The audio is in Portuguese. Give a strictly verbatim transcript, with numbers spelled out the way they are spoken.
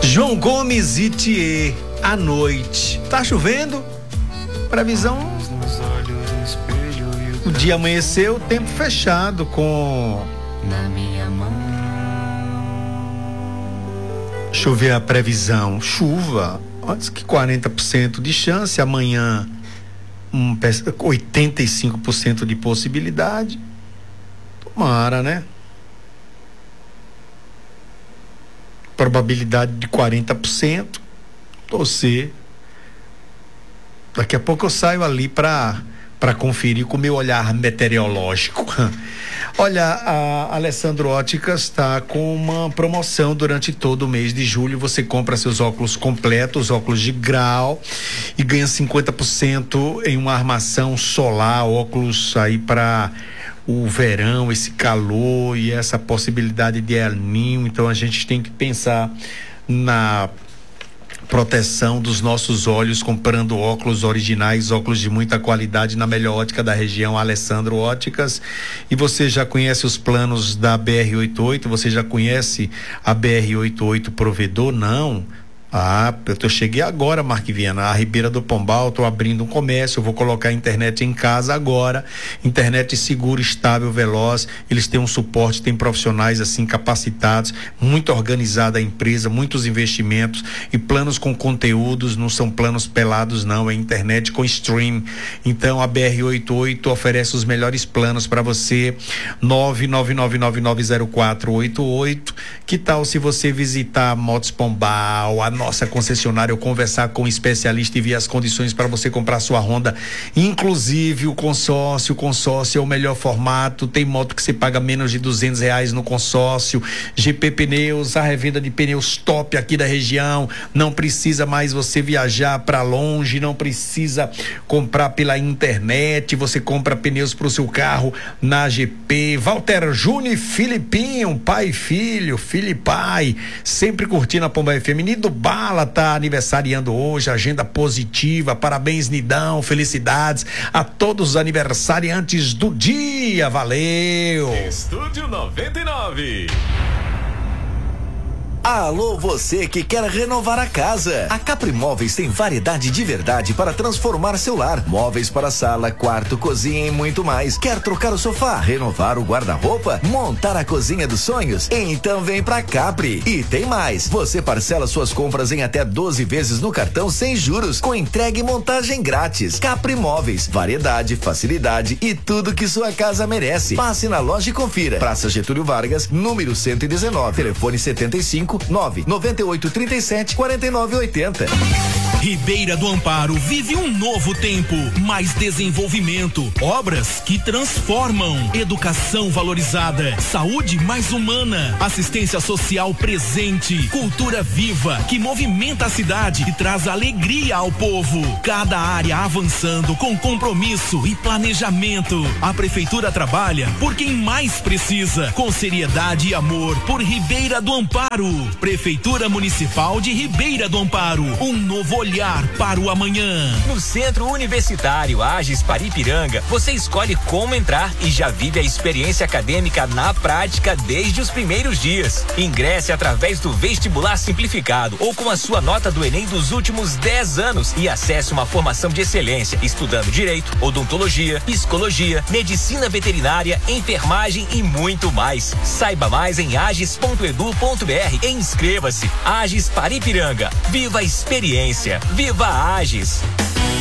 João Gomes e Thier, à noite. Tá chovendo? Previsão. O dia amanheceu, tempo fechado com. Deixa eu ver a previsão. Chuva. Antes que quarenta por cento de chance, amanhã um, oitenta e cinco por cento de possibilidade. Tomara, né? Probabilidade de quarenta por cento. Torcer. Daqui a pouco eu saio ali para para conferir com o meu olhar meteorológico. Olha, a Alessandro Óticas está com uma promoção durante todo o mês de julho. Você compra seus óculos completos, óculos de grau, e ganha cinquenta por cento em uma armação solar, óculos aí para o verão, esse calor e essa possibilidade de El Niño. Então a gente tem que pensar na proteção dos nossos olhos, comprando óculos originais, óculos de muita qualidade na melhor ótica da região, Alessandro Óticas. E você já conhece os planos da B R oitenta e oito? Você já conhece a B R oitenta e oito Provedor? Não. Ah, eu cheguei agora, Mark Viana, a Ribeira do Pombal, estou abrindo um comércio, eu vou colocar a internet em casa agora, internet segura, estável, veloz. Eles têm um suporte, tem profissionais assim capacitados, muito organizada a empresa, muitos investimentos e planos com conteúdos, não são planos pelados não, é internet com stream. Então a B R oitenta e oito oferece os melhores planos para você. Nove nove nove nove nove zero quatro oito oito. Que tal se você visitar a Motos Pombal, a nossa concessionária, eu conversar com um especialista e ver as condições para você comprar sua Honda, inclusive o consórcio. O consórcio é o melhor formato, tem moto que você paga menos de duzentos reais no consórcio. G P Pneus, a revenda de pneus top aqui da região, não precisa mais você viajar para longe, não precisa comprar pela internet, você compra pneus para o seu carro na G P. Walter Júnior e Filipinho, pai e filho, filho e pai, sempre curtindo a Pomba F M. Nido Bala tá aniversariando hoje, agenda positiva, parabéns Nidão, felicidades a todos os aniversariantes do dia, valeu! Estúdio noventa e nove. Alô, você que quer renovar a casa. A Capri Móveis tem variedade de verdade para transformar seu lar. Móveis para sala, quarto, cozinha e muito mais. Quer trocar o sofá, renovar o guarda-roupa, montar a cozinha dos sonhos? Então vem pra Capri. E tem mais. Você parcela suas compras em até doze vezes no cartão sem juros, com entrega e montagem grátis. Capri Móveis, variedade, facilidade e tudo que sua casa merece. Passe na loja e confira. Praça Getúlio Vargas, número cento e dezenove. Telefone setenta e cinco nove nove oito três sete quatro nove oito zero. Ribeira do Amparo vive um novo tempo, mais desenvolvimento, obras que transformam, educação valorizada, saúde mais humana, assistência social presente, cultura viva que movimenta a cidade e traz alegria ao povo. Cada área avançando com compromisso e planejamento. A prefeitura trabalha por quem mais precisa, com seriedade e amor por Ribeira do Amparo. Prefeitura Municipal de Ribeira do Amparo, um novo olhar para o amanhã. No Centro Universitário Agis Paripiranga, você escolhe como entrar e já vive a experiência acadêmica na prática desde os primeiros dias. Ingresse através do vestibular simplificado ou com a sua nota do Enem dos últimos dez anos e acesse uma formação de excelência, estudando direito, odontologia, psicologia, medicina veterinária, enfermagem e muito mais. Saiba mais em agis ponto edu ponto br e inscreva-se. Agis Paripiranga. Viva a experiência. Viva a Agis.